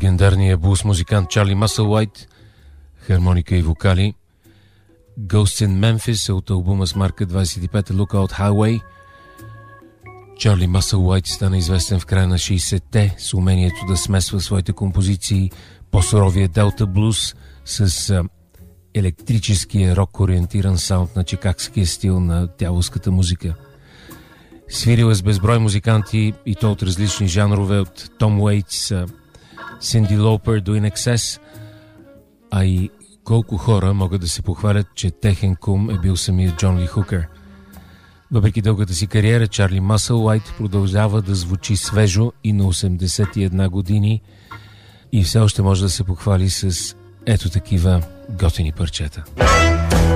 легендарният блус музикант Чарли Мъсълуайт, хармоника и вокали. Ghosts in Memphis е от албума с марка 25 Lookout Highway. Чарли Мъсълуайт стана известен в края на 60-те с умението да смесва своите композиции по-суровия делта блуз с електрическия рок-ориентиран саунд на чикагския стил на дяволската музика. Свирил е с безброй музиканти и то от различни жанрове, от Том Уейтс, Синди Лоупер до In Excess, а и колко хора могат да се похвалят, че техен кум е бил самият Джон Ли Хукър. Въпреки дългата си кариера, Чарли Мъсълуайт продължава да звучи свежо и на 81 години и все още може да се похвали с ето такива готини парчета.